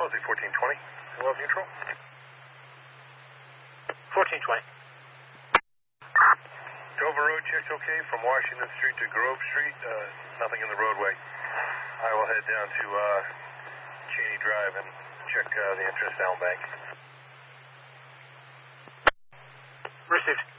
LZ 1420. Hello, neutral. 1420. Dover Road checked okay from Washington Street to Grove Street. Nothing in the roadway. I will head down to Cheney Drive and check the entrance to Elm Bank. Received.